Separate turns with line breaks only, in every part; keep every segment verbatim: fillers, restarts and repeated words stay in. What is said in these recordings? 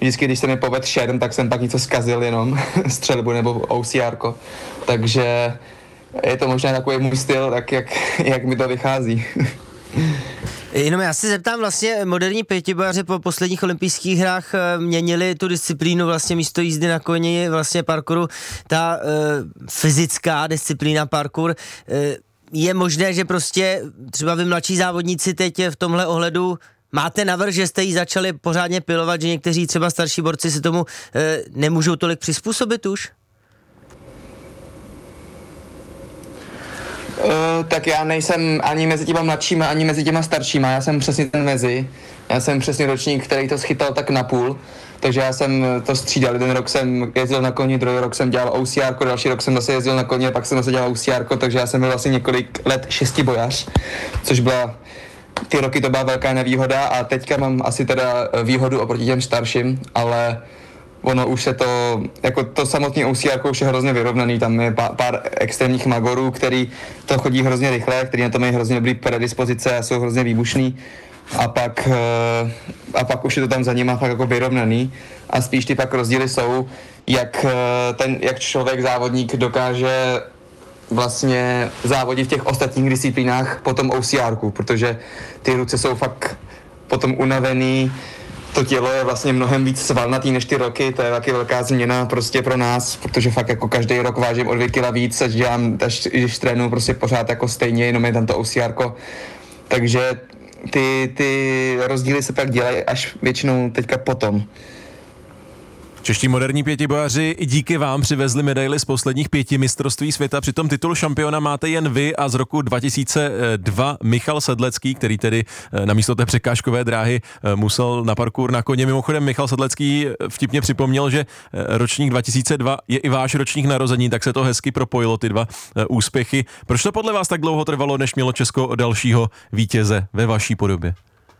vždycky, když se mi povedl šerm, tak jsem pak něco zkazil jenom, střelbu nebo O C R ko. Takže je to možná takový můj styl, tak jak, jak mi to vychází.
Jenom já se zeptám, vlastně moderní pětibojaři po posledních olympijských hrách měnili tu disciplínu vlastně místo jízdy na koni, vlastně parkouru, ta e, fyzická disciplína parkour. E, je možné, že prostě třeba vy mladší závodníci teď v tomhle ohledu máte navrch, že jste ji začali pořádně pilovat, že někteří třeba starší borci si tomu e, nemůžou tolik přizpůsobit už?
Uh, tak já nejsem ani mezi těma mladšíma, ani mezi těma staršíma, já jsem přesně ten mezi. Já jsem přesně ročník, který to schytal tak na půl, takže já jsem to střídal. Jeden rok jsem jezdil na koni, druhý rok jsem dělal O C R ko, další rok jsem zase jezdil na koni, pak jsem zase dělal O C R ko, takže já jsem byl vlastně několik let šestibojař, což byla, ty roky to byla velká nevýhoda a teďka mám asi teda výhodu oproti těm starším, ale ono už se to, jako to samotný O C R ko už je hrozně vyrovnaný, tam je pár, pár extrémních magorů, který to chodí hrozně rychle, který na to mají hrozně dobrý predispozice a jsou hrozně výbušný a pak, a pak už je to tam za nima fakt jako vyrovnaný a spíš ty pak rozdíly jsou, jak, ten, jak člověk, závodník dokáže vlastně závodit v těch ostatních disciplínách po tom O C R ku, protože ty ruce jsou fakt potom unavený, to tělo je vlastně mnohem víc svalnatý než ty roky, to je taky velká změna prostě pro nás, protože fakt jako každý rok vážím o dvě kila víc, až dělám, až, když trénuji prostě pořád jako stejně, jenom je tam to O C R ko, takže ty, ty rozdíly se pak dělají až většinou teďka potom.
Čeští moderní pětibojaři i díky vám přivezli medaily z posledních pěti mistrovství světa, přitom titul šampiona máte jen vy a z roku dva tisíce dva Michal Sedlecký, který tedy namísto té překážkové dráhy musel na parkour na koně. Mimochodem Michal Sedlecký vtipně připomněl, že ročník dva tisíce dva je i váš ročník narození, tak se to hezky propojilo, ty dva úspěchy. Proč to podle vás tak dlouho trvalo, než mělo Česko dalšího vítěze ve vaší podobě?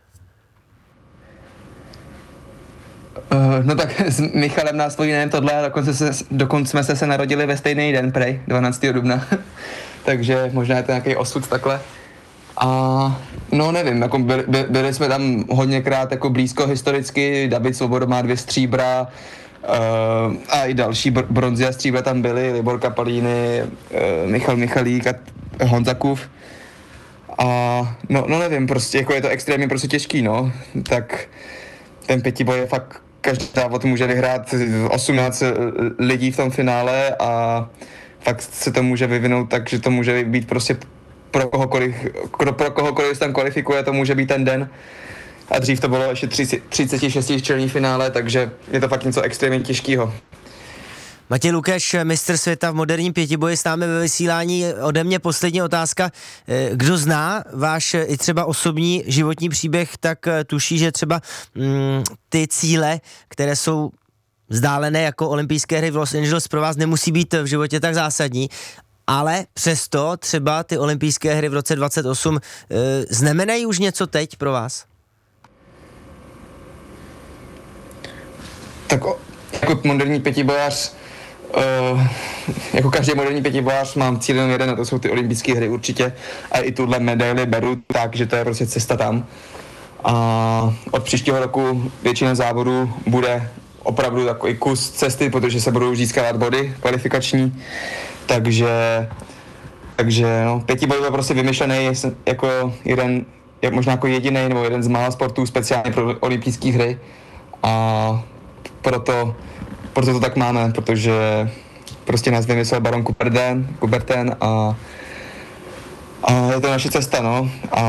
Uh, no tak s Michalem nás spojí nejen tohle, a dokonce, se, dokonce jsme se, se narodili ve stejný den, prej, dvanáctého dubna, takže možná je to nějaký osud takhle. A no nevím, jako byli, by, byli jsme tam hodněkrát jako blízko historicky, David Svoboda má dvě stříbra uh, a i další br- bronzy a stříbra tam byly, Libor Kapalíny, uh, Michal Michalík a Honza Kův. A no, no nevím, prostě jako je to extrémně prostě těžký, no, tak ten pětiboj je fakt, každý závod může vyhrát osmnáct lidí v tom finále a fakt se to může vyvinout tak, že to může být prostě pro kohokoliv, pro kohokoliv se tam kvalifikuje, to může být ten den. A dřív to bylo ještě třicet šest čelní finále, takže je to fakt něco extrémně těžkého.
Matěj Lukeš, mistr světa v moderním pětiboji, s námi ve vysílání. Ode mě poslední otázka. Kdo zná váš i třeba osobní životní příběh, tak tuší, že třeba mm, ty cíle, které jsou vzdálené jako olympijské hry v Los Angeles, pro vás nemusí být v životě tak zásadní, ale přesto třeba ty olympijské hry v roce dvacet osm e, znamenají už něco teď pro vás?
Tak jako moderní pětibojař, Uh, jako každý moderní pětibojář mám cíl jenom jeden, a to jsou ty olympijské hry určitě. A i tuhle medaili beru tak, že to je prostě cesta tam. A od příštího roku většina závodů bude opravdu takový kus cesty, protože se budou získávat body kvalifikační. Takže, takže no, pětiboj byl prostě vymyšlený jako jeden, jak možná jako jediný nebo jeden z mála sportů speciálně pro olympijské hry. A proto Proto to tak máme, protože prostě nás vymyslel baron Coubertin, Coubertin a, a je to naše cesta, no. A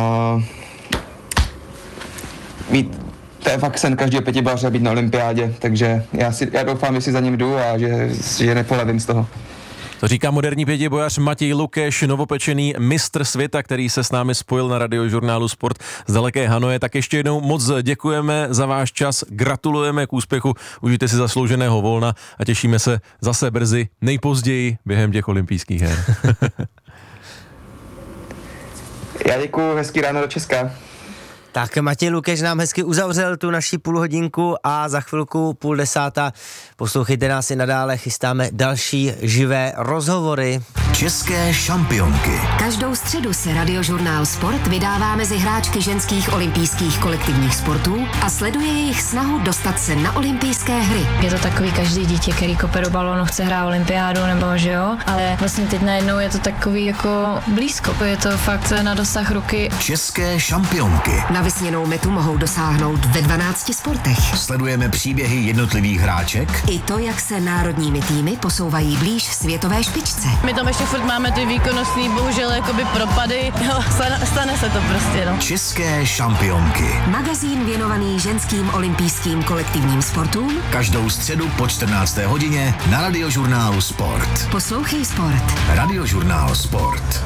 mít, to je fakt sen každého pětibojaře být na olympiádě, takže já, si, já doufám, že si za ním jdu a že, že nepolevím z toho.
To říká moderní pětibojař Matěj Lukeš, novopečený mistr světa, který se s námi spojil na Radiožurnálu Sport z daleké Hanoje. Tak ještě jednou moc děkujeme za váš čas, gratulujeme k úspěchu, užijte si zaslouženého volna a těšíme se zase brzy, nejpozději během těch olympijských her.
Já děkuju, hezký ráno do Česka.
Tak Matěj Lukeš nám hezky uzavřel tu naši půlhodinku a za chvilku půl desátá poslouchejte nás i nadále, chystáme další živé rozhovory.
České šampionky.
Každou středu se Radiožurnál Sport vydává mezi hráčky ženských olympijských kolektivních sportů a sleduje jejich snahu dostat se na olympijské hry.
Je to takový každý dítě, který kope do balónu, chce hrát olympiádu nebo že jo, ale vlastně teď najednou je to takový jako blízko, je to fakt na dosah ruky.
České šampionky.
Na vysněnou metu mohou dosáhnout ve dvanácti sportech.
Sledujeme příběhy jednotlivých hráček
I to, jak se národními týmy posouvají blíž světové špičce.
My tam ještě furt máme ty výkonnostní, bohužel jakoby propady, jo, stane, stane se to prostě, no.
České šampionky.
Magazín věnovaný ženským olympijským kolektivním sportům.
Každou středu po čtrnácté hodině na Radiožurnálu Sport.
Poslouchej Sport.
Radiožurnál Sport.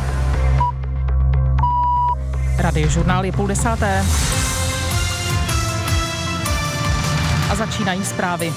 Radiožurnál je půl desáté. A začínají zprávy.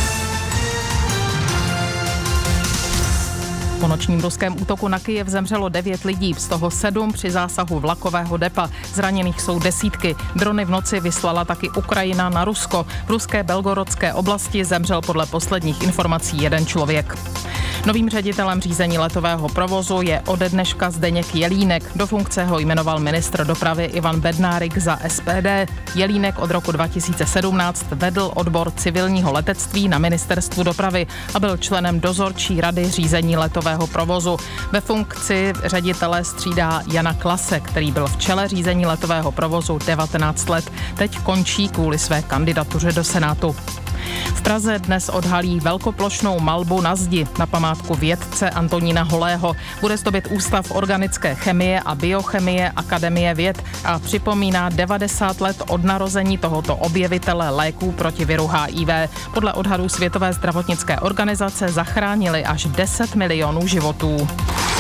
Po nočním ruském útoku na Kyjev zemřelo devět lidí, z toho sedm při zásahu vlakového depa. Zraněných jsou desítky. Drony v noci vyslala taky Ukrajina na Rusko. V ruské Belgorodské oblasti zemřel podle posledních informací jeden člověk. Novým ředitelem řízení letového provozu je ode dneška Zdeněk Jelínek. Do funkce ho jmenoval ministr dopravy Ivan Bednárik za S P D. Jelínek od roku dva tisíce sedmnáct vedl odbor civilního letectví na ministerstvu dopravy a byl členem dozorčí rady řízení letového provozu. Ve funkci ředitele střídá Jana Klase, který byl v čele řízení letového provozu devatenáct let. Teď končí kvůli své kandidatuře do Senátu. V Praze dnes odhalí velkoplošnou malbu na zdi na památku vědce Antonína Holého. Bude zdobit Ústav organické chemie a biochemie Akademie věd a připomíná devadesát let od narození tohoto objevitele léků proti viru H I V. Podle odhadů Světové zdravotnické organizace zachránili až deset milionů životů.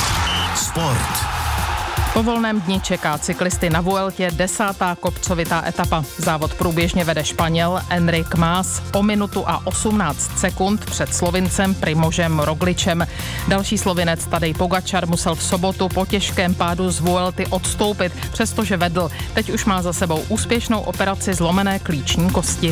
Sport.
Po volném dni čeká cyklisty na Vueltě desátá kopcovitá etapa. Závod průběžně vede Španěl Enric Mas o minutu a osmnáct sekund před Slovincem Primožem Rogličem. Další Slovinec Tadej Pogačar musel v sobotu po těžkém pádu z Vuelty odstoupit, přestože vedl. Teď už má za sebou úspěšnou operaci zlomené klíční kosti.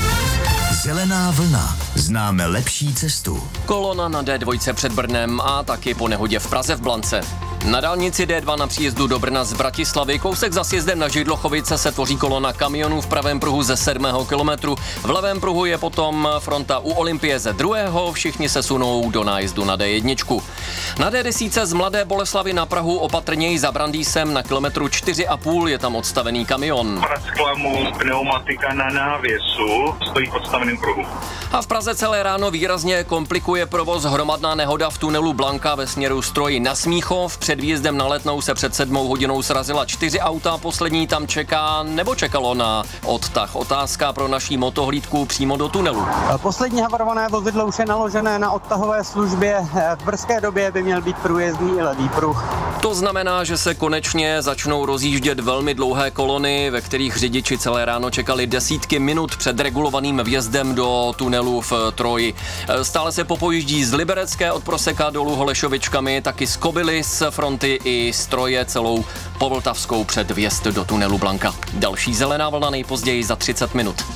Zelená vlna. Známe lepší cestu.
Kolona na D dva před Brnem a taky po nehodě v Praze v Blance. Na dálnici D dva na příjezdu do Brna z Bratislavy kousek za sjezdem na Židlochovice se tvoří kolona kamionů v pravém pruhu ze sedmého kilometru. V levém pruhu je potom fronta u Olympie ze druhého, všichni se sunou do nájezdu na D jedna. Na D deset z Mladé Boleslavi na Prahu opatrněji za Brandýsem na kilometru čtyři a půl je tam odstavený kamion.
Praskla mu pneumatika na návěsu, stojí v odstaveném pruhu.
A v Praze celé ráno výrazně komplikuje provoz hromadná nehoda v tunelu Blanka ve směru Stroji na Smíchov. Před výjezdem na Letnou se před sedmou hodinou srazila čtyři auta, poslední tam čeká nebo čekalo na odtah. Otázka pro naší motohlídku přímo do tunelu.
Poslední havarované vozidlo už je naložené na odtahové službě. V brzké době by měl být průjezdný i levý pruh.
To znamená, že se konečně začnou rozjíždět velmi dlouhé kolony, ve kterých řidiči celé ráno čekali desítky minut před regulovaným vjezdem do tunelu v Troji. Stále se popojíždí z Liberecké od Proseka dolů Holešovičkami, taky z Kobily z fronty i z Troje celou povltavskou před vjezd do tunelu Blanka. Další zelená vlna nejpozději za třicet minut.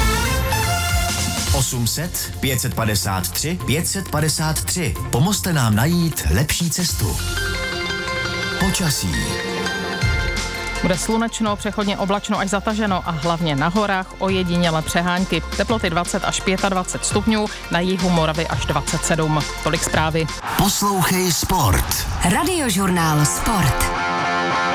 osm set, pět set padesát tři, pět set padesát tři. Pomozte nám najít lepší cestu. Počasí.
Bude slunečno, přechodně oblačno až zataženo a hlavně na horách ojediněle přehánky. Teploty dvacet až dvacet pět stupňů, na jihu Moravy až dvacet sedm. Tolik zprávy.
Poslouchej Sport.
Radiožurnál Sport.